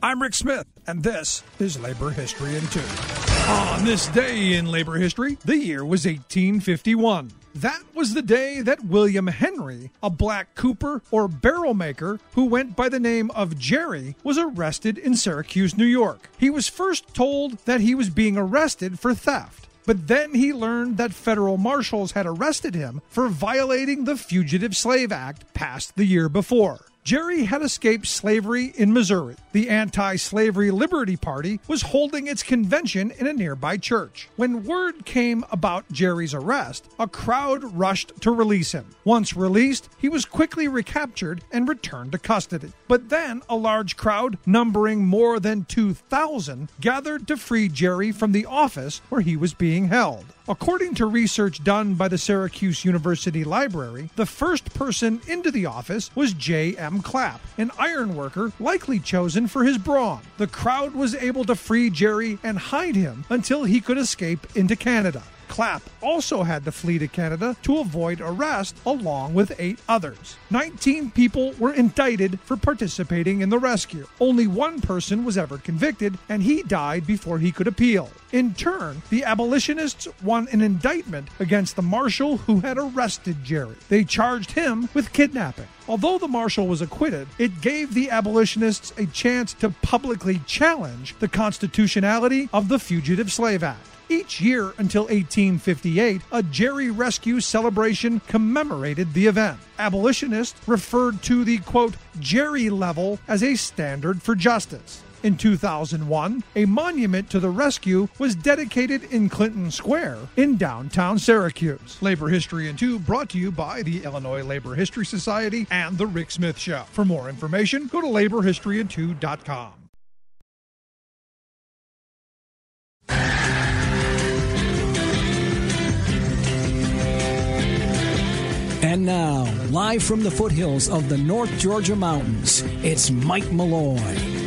I'm Rick Smith, and this is Labor History in 2. On this day in labor history, the year was 1851. That was the day that William Henry, a black cooper or barrel maker who went by the name of Jerry, was arrested in Syracuse, New York. He was first told that he was being arrested for theft, but then he learned that federal marshals had arrested him for violating the Fugitive Slave Act passed the year before. Jerry had escaped slavery in Missouri. The anti-slavery Liberty Party was holding its convention in a nearby church. When word came about Jerry's arrest, a crowd rushed to release him. Once released, he was quickly recaptured and returned to custody. But then a large crowd, numbering more than 2,000, gathered to free Jerry from the office where he was being held. According to research done by the Syracuse University Library, the first person into the office was J.M. Clapp, an ironworker likely chosen for his brawn. The crowd was able to free Jerry and hide him until he could escape into Canada. Clapp also had to flee to Canada to avoid arrest along with 8 others. 19 people were indicted for participating in the rescue. Only one person was ever convicted, and he died before he could appeal. In turn, the abolitionists won an indictment against the marshal who had arrested Jerry. They charged him with kidnapping. Although the marshal was acquitted, it gave the abolitionists a chance to publicly challenge the constitutionality of the Fugitive Slave Act. Each year until 1858, a Jerry Rescue celebration commemorated the event. Abolitionists referred to the, quote, Jerry level as a standard for justice. In 2001, a monument to the rescue was dedicated in Clinton Square in downtown Syracuse. Labor History in 2 brought to you by the Illinois Labor History Society and The Rick Smith Show. For more information, go to laborhistoryin2.com. And now, live from the foothills of the North Georgia mountains, it's Mike Malloy.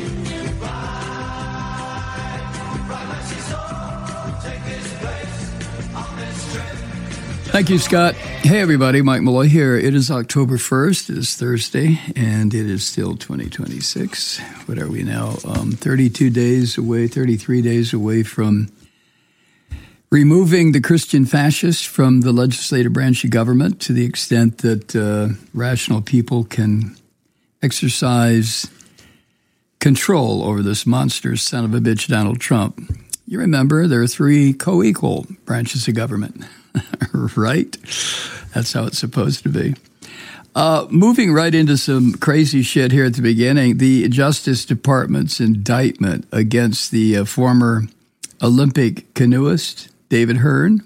Thank you, Scott. Hey, everybody. Mike Malloy here. It is October 1st. It is Thursday, and it is still 2026. What are we now? 32 days away, 33 days away from removing the Christian fascists from the legislative branch of government to the extent that rational people can exercise control over this monster son of a bitch, Donald Trump. You remember there are 3 co-equal branches of government, right? That's how it's supposed to be. Moving right into some crazy shit here at the beginning, the Justice Department's indictment against the former Olympic canoeist, David Hearn,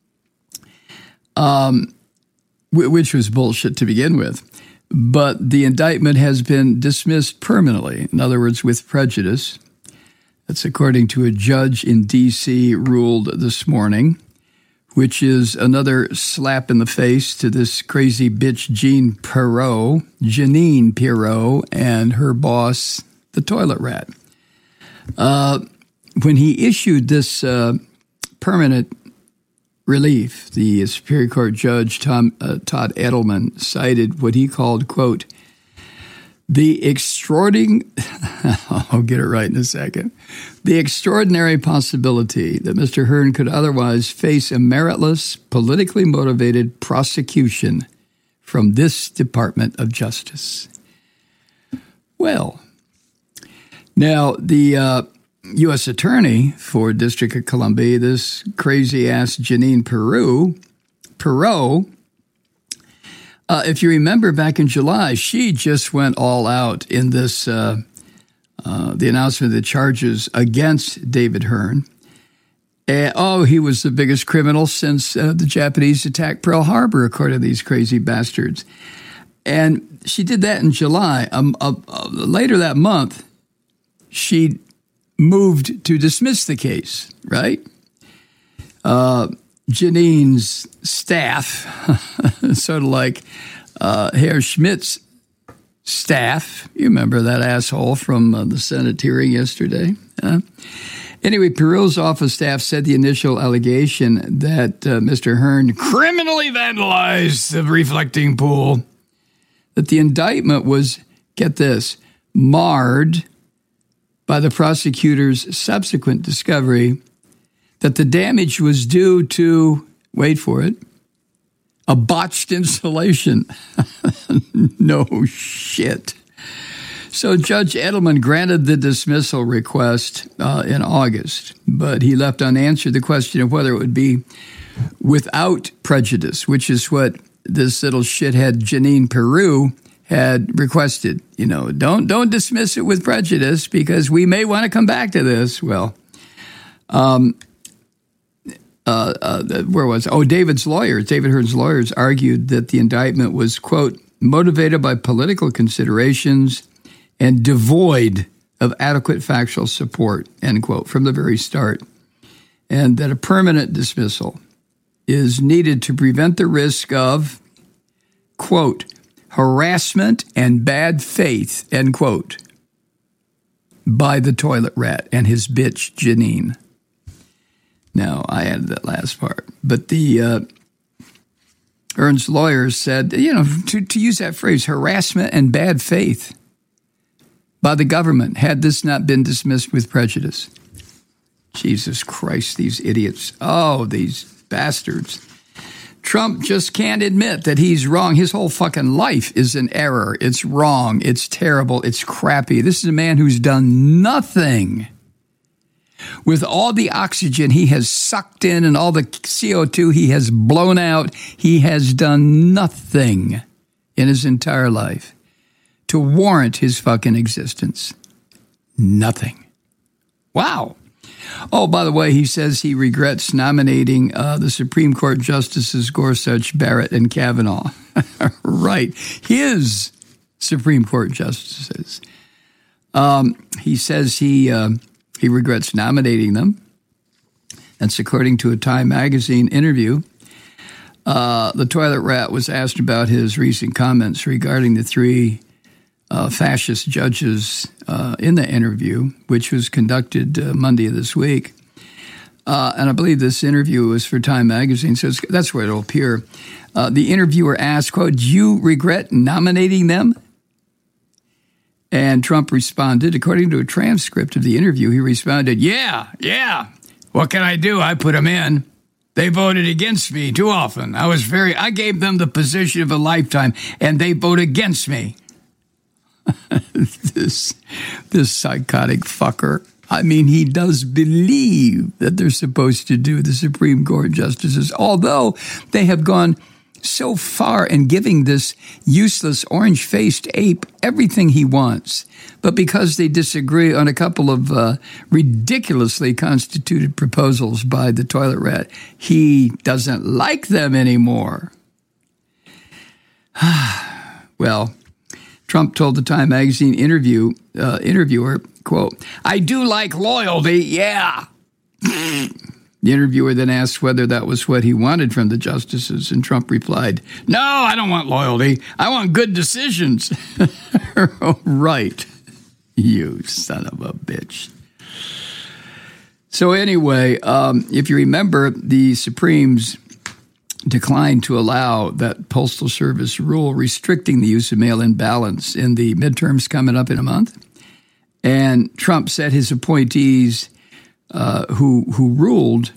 which was bullshit to begin with. But the indictment has been dismissed permanently, in other words, with prejudice. That's according to a judge in D.C. ruled this morning, which is another slap in the face to this crazy bitch Jeanine Pirro, and her boss, the toilet rat. When he issued this permanent relief, the Superior Court Judge Todd Edelman cited what he called, quote, I'll get it right in a second, the extraordinary possibility that Mr. Hearn could otherwise face a meritless, politically motivated prosecution from this Department of Justice. Well, now the U.S. Attorney for District of Columbia, this crazy-ass Jeanine Pirro, if you remember back in July, she just went all out in this, the announcement of the charges against David Hearn. He was the biggest criminal since the Japanese attacked Pearl Harbor, according to these crazy bastards. And she did that in July. Later that month, she moved to dismiss the case, right? Jeanine's staff, sort of like Herr Schmidt's staff. You remember that asshole from the Senate hearing yesterday? Anyway, Pirro's office staff said the initial allegation that Mr. Hearn criminally vandalized the reflecting pool, that the indictment was, get this, marred by the prosecutor's subsequent discovery that the damage was due to, wait for it, a botched installation. No shit. So Judge Edelman granted the dismissal request in August, but he left unanswered the question of whether it would be without prejudice, which is what this little shithead Janine Peru had requested. You know, don't dismiss it with prejudice because we may want to come back to this. Well, David Hearn's lawyers argued that the indictment was, quote, motivated by political considerations and devoid of adequate factual support, end quote, from the very start, and that a permanent dismissal is needed to prevent the risk of, quote, harassment and bad faith, end quote, by the toilet rat and his bitch, Janine. Now, I added that last part. But the Ernst lawyers said, you know, to use that phrase, harassment and bad faith by the government, had this not been dismissed with prejudice. Jesus Christ, these idiots. Oh, these bastards. Trump just can't admit that he's wrong. His whole fucking life is an error. It's wrong. It's terrible. It's crappy. This is a man who's done nothing. With all the oxygen he has sucked in and all the CO2 he has blown out, he has done nothing in his entire life to warrant his fucking existence. Nothing. Wow. Oh, by the way, he says he regrets nominating the Supreme Court Justices Gorsuch, Barrett, and Kavanaugh. Right. His Supreme Court justices. He says he regrets nominating them. That's according to a Time magazine interview. The toilet rat was asked about his recent comments regarding the three fascist judges in the interview, which was conducted Monday of this week. And I believe this interview was for Time magazine, so that's where it'll appear. The interviewer asked, quote, do you regret nominating them? And Trump responded, according to a transcript of the interview, he responded, yeah. What can I do? I put them in. They voted against me too often. I gave them the position of a lifetime, and they vote against me. This psychotic fucker. I mean, he does believe that they're supposed to do the Supreme Court justices, although they have gone so far in giving this useless orange-faced ape everything he wants. But because they disagree on a couple of ridiculously constituted proposals by the toilet rat, he doesn't like them anymore. Well, Trump told the Time magazine interviewer, quote, I do like loyalty, yeah. The interviewer then asked whether that was what he wanted from the justices, and Trump replied, no, I don't want loyalty. I want good decisions. Oh, right. You son of a bitch. So anyway, if you remember, the Supremes declined to allow that Postal Service rule restricting the use of mail-in ballots in the midterms coming up in a month. And Trump said his appointees who ruled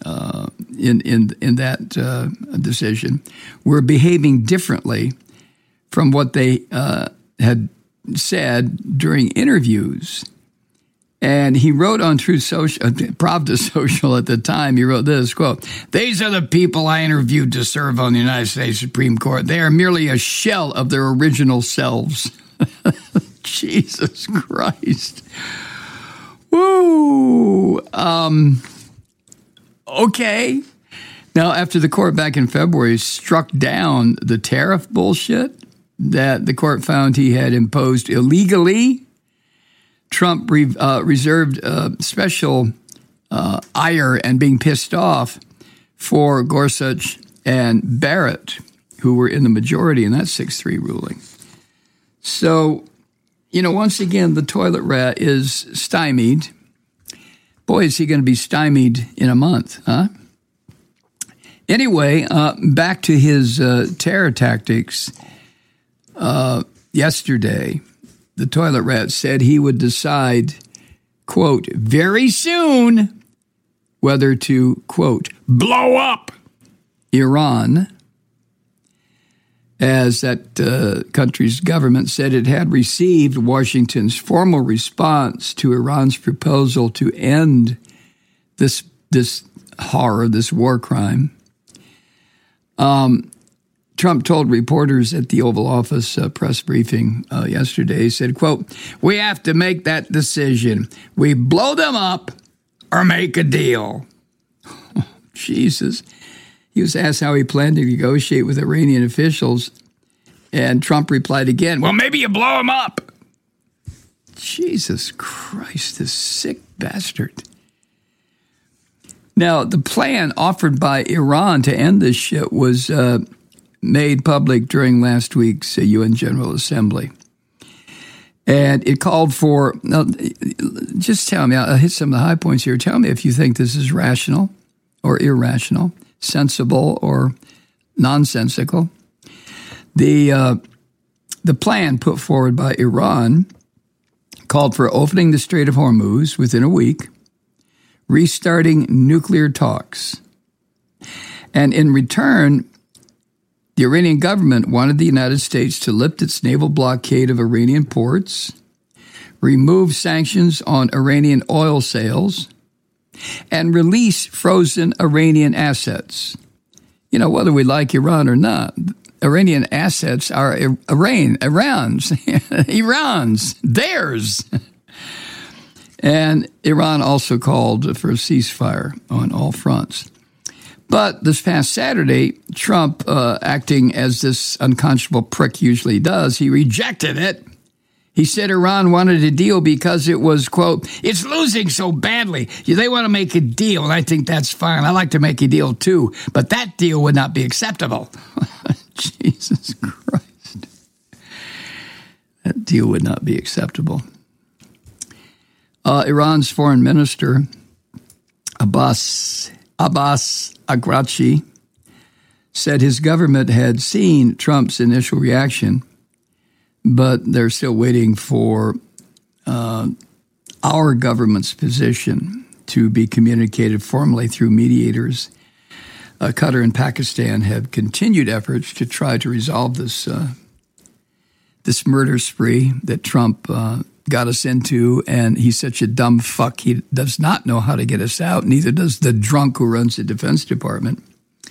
in that decision were behaving differently from what they had said during interviews. And he wrote on Truth Social, Pravda Social at the time, he wrote this, quote, these are the people I interviewed to serve on the United States Supreme Court. They are merely a shell of their original selves. Jesus Christ. Woo! Okay. Now, after the court back in February struck down the tariff bullshit that the court found he had imposed illegally, Trump reserved special ire and being pissed off for Gorsuch and Barrett, who were in the majority in that 6-3 ruling. So, once again, the toilet rat is stymied. Boy, is he going to be stymied in a month, huh? Anyway, back to his terror tactics. Yesterday, the toilet rat said he would decide quote, very soon, whether to, quote, blow up Iran, as that country's government said it had received Washington's formal response to Iran's proposal to end this horror, this war crime. Trump told reporters at the Oval Office press briefing yesterday, he said, quote, we have to make that decision. We blow them up or make a deal. Jesus. He was asked how he planned to negotiate with Iranian officials, and Trump replied again, well, maybe you blow them up. Jesus Christ, this sick bastard. Now, the plan offered by Iran to end this shit was made public during last week's UN General Assembly. And it called for, now, just tell me, I'll hit some of the high points here. Tell me if you think this is rational or irrational, sensible or nonsensical. The plan put forward by Iran called for opening the Strait of Hormuz within a week, restarting nuclear talks. And in return, the Iranian government wanted the United States to lift its naval blockade of Iranian ports, remove sanctions on Iranian oil sales, and release frozen Iranian assets. You know, whether we like Iran or not, Iranian assets are Iran's, theirs. And Iran also called for a ceasefire on all fronts. But this past Saturday, Trump, acting as this unconscionable prick usually does, he rejected it. He said Iran wanted a deal because it was, quote, it's losing so badly. They want to make a deal, and I think that's fine. I like to make a deal, too. But that deal would not be acceptable. Jesus Christ. That deal would not be acceptable. Iran's foreign minister, Abbas Araghchi, said his government had seen Trump's initial reaction, but they're still waiting for our government's position to be communicated formally through mediators. Qatar and Pakistan have continued efforts to try to resolve this murder spree that Trump got us into, and he's such a dumb fuck. He does not know how to get us out. Neither does the drunk who runs the Defense Department.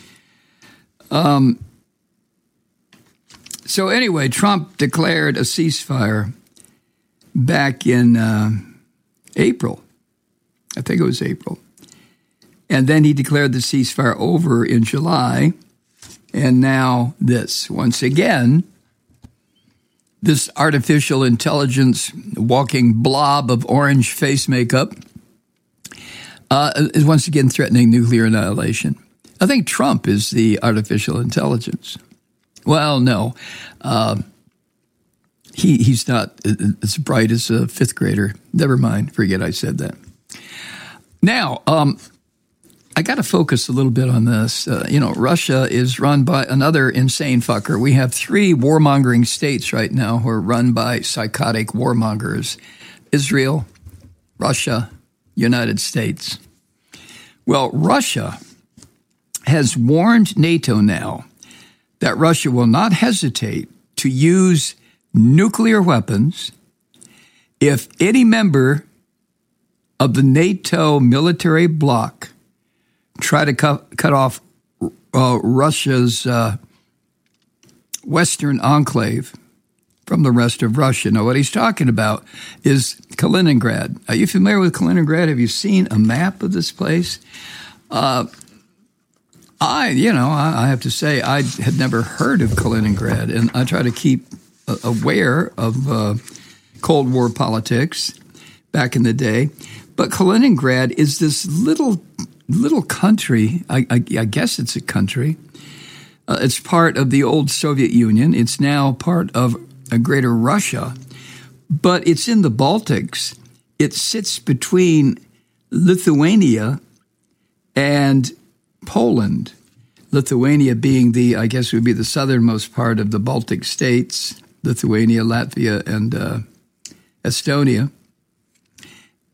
So anyway, Trump declared a ceasefire back in April. I think it was April. And then he declared the ceasefire over in July. And now this. Once again, this artificial intelligence walking blob of orange face makeup is once again threatening nuclear annihilation. I think Trump is the artificial intelligence. Well, no. He's not as bright as a fifth grader. Never mind. Forget I said that. Now, I got to focus a little bit on this. Russia is run by another insane fucker. We have 3 warmongering states right now who are run by psychotic warmongers. Israel, Russia, United States. Well, Russia has warned NATO now that Russia will not hesitate to use nuclear weapons if any member of the NATO military bloc try to cut off Russia's western enclave from the rest of Russia. Now, what he's talking about is Kaliningrad. Are you familiar with Kaliningrad? Have you seen a map of this place? I have to say I had never heard of Kaliningrad, and I try to keep aware of Cold War politics back in the day. But Kaliningrad is this little country. I guess it's a country. It's part of the old Soviet Union. It's now part of a greater Russia, but it's in the Baltics. It sits between Lithuania and Poland. Lithuania being I guess would be the southernmost part of the Baltic states, Lithuania, Latvia, and Estonia.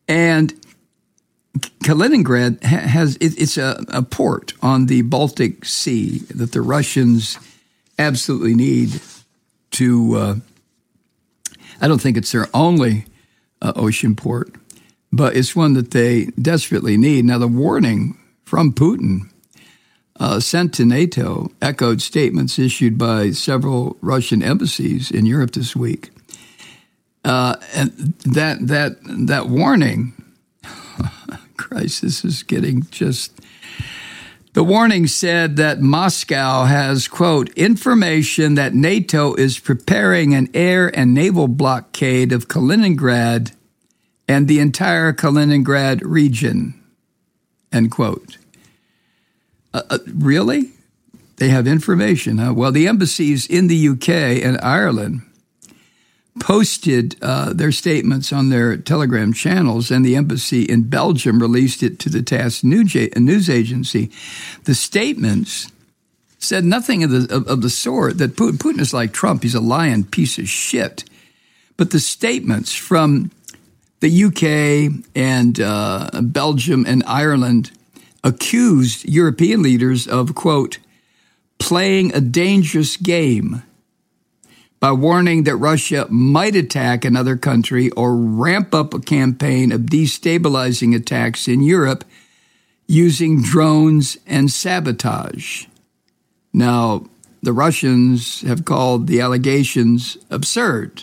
And Kaliningrad it's a port on the Baltic Sea that the Russians absolutely need to, I don't think it's their only ocean port, but it's one that they desperately need. Now, the warning from Putin sent to NATO echoed statements issued by several Russian embassies in Europe this week. And that warning, Christ, this is getting just... The warning said that Moscow has, quote, information that NATO is preparing an air and naval blockade of Kaliningrad and the entire Kaliningrad region, end quote. Really? They have information, huh? Well, the embassies in the UK and Ireland posted their statements on their Telegram channels, and the embassy in Belgium released it to the TASS news agency. The statements said nothing of the sort, that Putin is like Trump. He's a lying piece of shit. But the statements from the UK and Belgium and Ireland accused European leaders of, quote, playing a dangerous game by warning that Russia might attack another country or ramp up a campaign of destabilizing attacks in Europe using drones and sabotage. Now, the Russians have called the allegations absurd.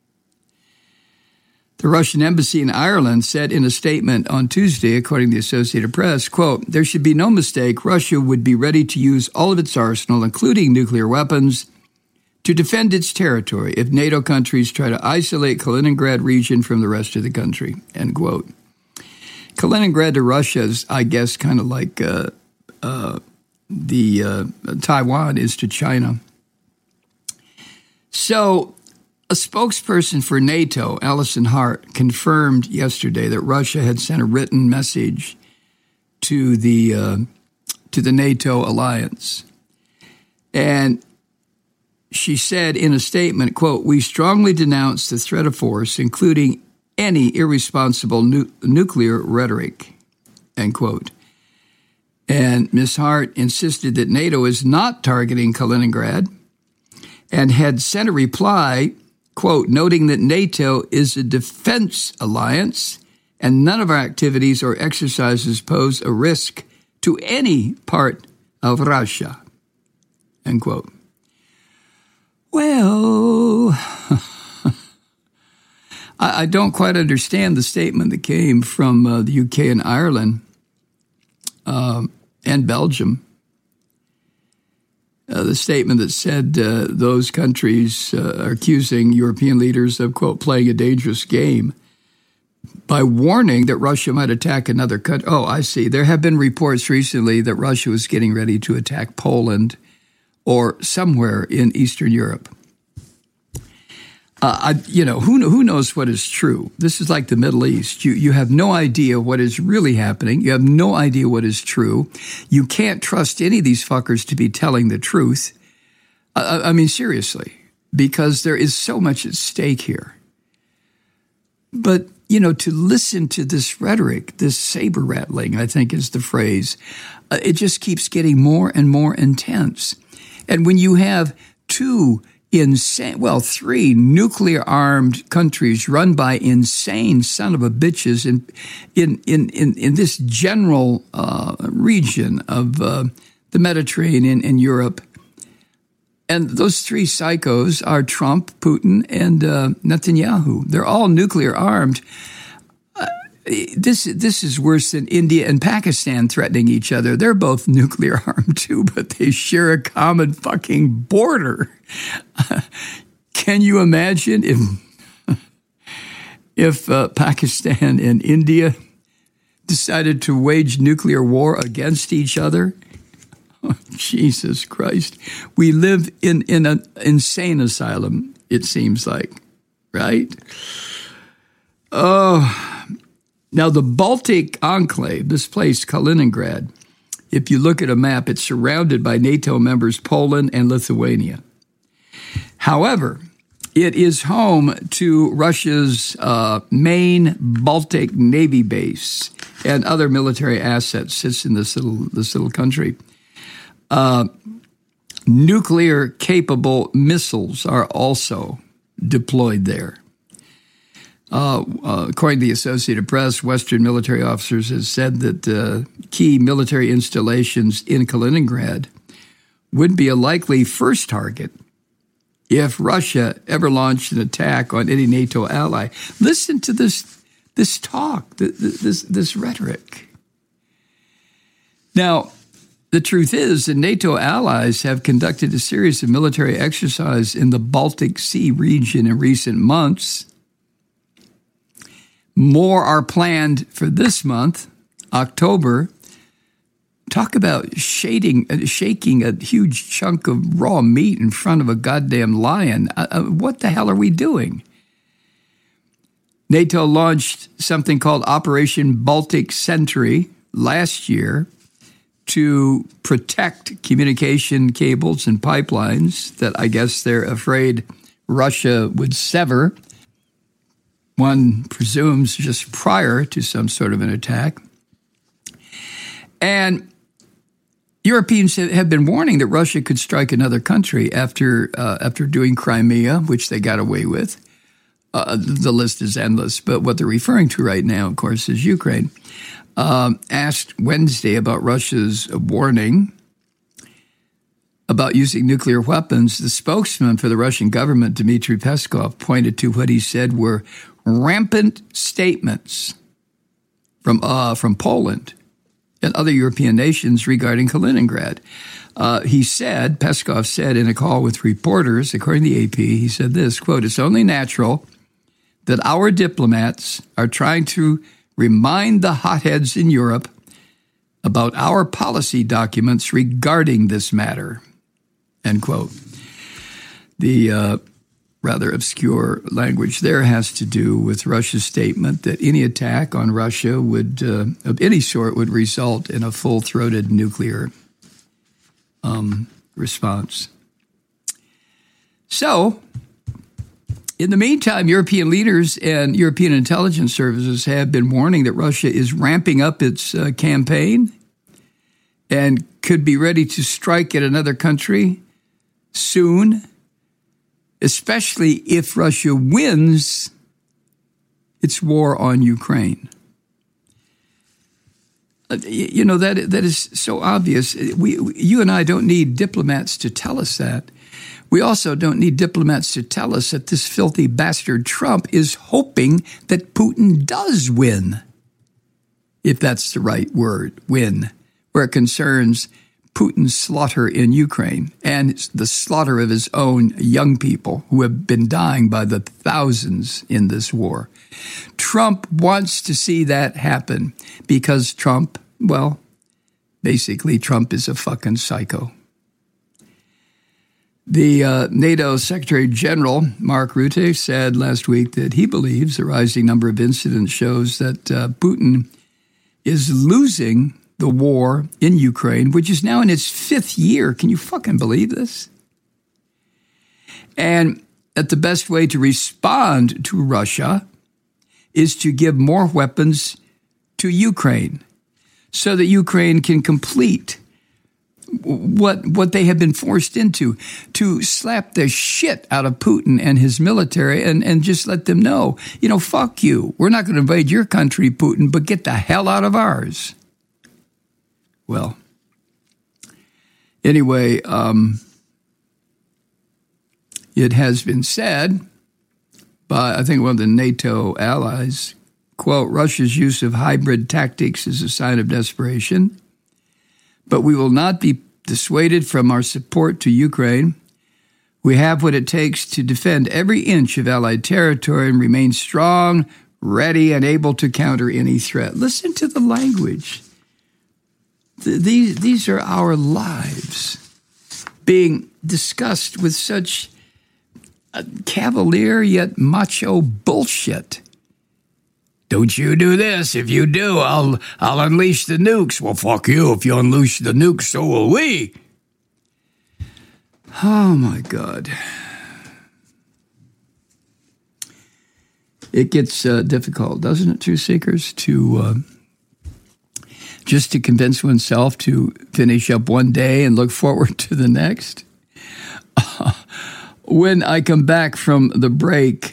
The Russian embassy in Ireland said in a statement on Tuesday, according to the Associated Press, quote, there should be no mistake, Russia would be ready to use all of its arsenal, including nuclear weapons, to defend its territory if NATO countries try to isolate Kaliningrad region from the rest of the country, end quote. Kaliningrad to Russia is, I guess, kind of like Taiwan is to China. So a spokesperson for NATO, Alison Hart, confirmed yesterday that Russia had sent a written message to the NATO alliance. And she said in a statement, quote, we strongly denounce the threat of force, including any irresponsible nuclear rhetoric, end quote. And Ms. Hart insisted that NATO is not targeting Kaliningrad and had sent a reply, quote, noting that NATO is a defense alliance and none of our activities or exercises pose a risk to any part of Russia, end quote. Well, I don't quite understand the statement that came from the UK and Ireland and Belgium. The statement that said those countries are accusing European leaders of, quote, playing a dangerous game by warning that Russia might attack another country. Oh, I see. There have been reports recently that Russia was getting ready to attack Poland or somewhere in Eastern Europe. Who knows what is true? This is like the Middle East. You have no idea what is really happening. You have no idea what is true. You can't trust any of these fuckers to be telling the truth. I mean, seriously, because there is so much at stake here. But, to listen to this rhetoric, this saber rattling, I think is the phrase, it just keeps getting more and more intense. And when you have three nuclear-armed countries run by insane son of a bitches in this general region of the Mediterranean and Europe, and those three psychos are Trump, Putin, and Netanyahu. They're all nuclear-armed. This is worse than India and Pakistan threatening each other. They're both nuclear armed too, but they share a common fucking border. Can you imagine if Pakistan and India decided to wage nuclear war against each other? Oh, Jesus Christ. We live in an insane asylum, it seems like, right? Oh. Now, the Baltic enclave, this place, Kaliningrad, if you look at a map, it's surrounded by NATO members Poland and Lithuania. However, It is home to Russia's main Baltic Navy base and other military assets. Sits in this little country. Nuclear-capable missiles are also deployed there. According to the Associated Press, Western military officers have said that key military installations in Kaliningrad would be a likely first target if Russia ever launched an attack on any NATO ally. Listen to this talk, this rhetoric. Now, the truth is that NATO allies have conducted a series of military exercises in the Baltic Sea region in recent months. More are planned for this month, October. Talk about shaking a huge chunk of raw meat in front of a goddamn lion. What the hell are we doing? NATO launched something called Operation Baltic Sentry last year to protect communication cables and pipelines that I guess they're afraid Russia would sever, one presumes just prior to some sort of an attack. And Europeans have been warning that Russia could strike another country after doing Crimea, which they got away with. The list is endless, but what they're referring to right now, of course, is Ukraine. Asked Wednesday about Russia's warning about using nuclear weapons, the spokesman for the Russian government, Dmitry Peskov, pointed to what he said were rampant statements from Poland and other European nations regarding Kaliningrad. Peskov said in a call with reporters, according to the AP, he said this, quote, "It's only natural that our diplomats are trying to remind the hotheads in Europe about our policy documents regarding this matter," end quote. The rather obscure language there has to do with Russia's statement that any attack on Russia of any sort would result in a full-throated nuclear response. So, in the meantime, European leaders and European intelligence services have been warning that Russia is ramping up its campaign and could be ready to strike at another country soon, especially if Russia wins its war on Ukraine. You know, that is so obvious. You and I don't need diplomats to tell us that. We also don't need diplomats to tell us that this filthy bastard Trump is hoping that Putin does win, if that's the right word, win, where it concerns Putin's slaughter in Ukraine and the slaughter of his own young people who have been dying by the thousands in this war. Trump wants to see that happen because Trump is a fucking psycho. The NATO Secretary General, Mark Rutte, said last week that he believes the rising number of incidents shows that Putin is losing the war in Ukraine, which is now in its 5th year. Can you fucking believe this? And that the best way to respond to Russia is to give more weapons to Ukraine so that Ukraine can complete what they have been forced into, to slap the shit out of Putin and his military and just let them know, fuck you. We're not going to invade your country, Putin, but get the hell out of ours. Well, anyway, it has been said by, I think, one of the NATO allies, quote, "Russia's use of hybrid tactics is a sign of desperation, but we will not be dissuaded from our support to Ukraine. We have what it takes to defend every inch of Allied territory and remain strong, ready, and able to counter any threat." Listen to the language. These are our lives being discussed with such cavalier yet macho bullshit. Don't you do this. If you do, I'll unleash the nukes. Well, fuck you. If you unleash the nukes, so will we. Oh, my God. it gets difficult, doesn't it, Truth Seekers, to just to convince oneself to finish up one day and look forward to the next? When I come back from the break,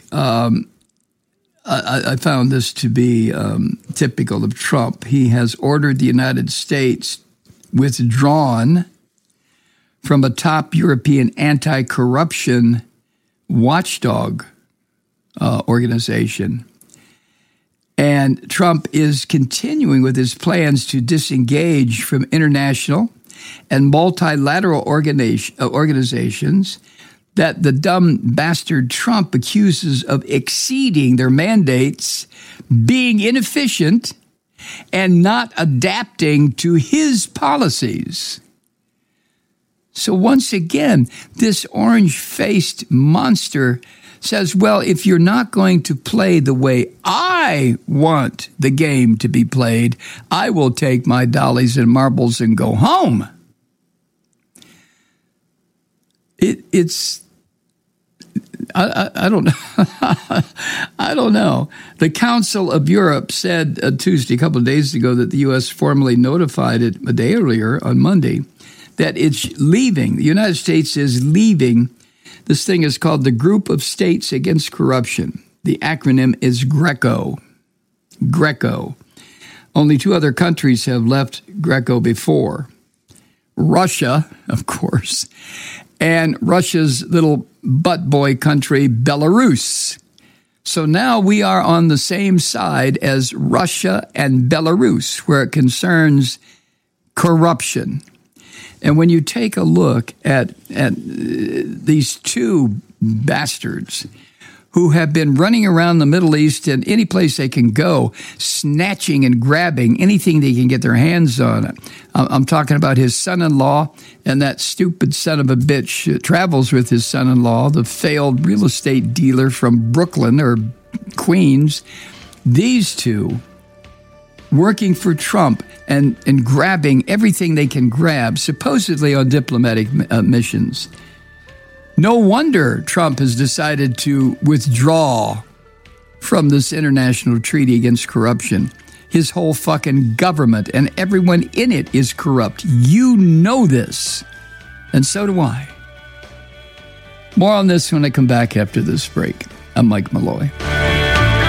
I found this to be typical of Trump. He has ordered the United States withdrawn from a top European anti-corruption watchdog organization. And Trump is continuing with his plans to disengage from international and multilateral organizations that the dumb bastard Trump accuses of exceeding their mandates, being inefficient, and not adapting to his policies. So once again, this orange-faced monster says, well, if you're not going to play the way I want the game to be played, I will take my dollies and marbles and go home. I don't know. I don't know. The Council of Europe said Tuesday, a couple of days ago, that the U.S. formally notified it a day earlier on Monday that it's leaving. The United States is leaving. This thing is called the Group of States Against Corruption. The acronym is GRECO. GRECO. Only 2 other countries have left GRECO before. Russia, of course, and Russia's little butt boy country, Belarus. So now we are on the same side as Russia and Belarus, where it concerns corruption. And when you take a look at these 2 bastards who have been running around the Middle East and any place they can go, snatching and grabbing anything they can get their hands on. I'm talking about his son-in-law and that stupid son of a bitch travels with his son-in-law, the failed real estate dealer from Brooklyn or Queens. These 2 working for Trump and grabbing everything they can grab, supposedly on diplomatic missions. No wonder Trump has decided to withdraw from this international treaty against corruption. His whole fucking government and everyone in it is corrupt. You know this. And so do I. More on this when I come back after this break. I'm Mike Malloy.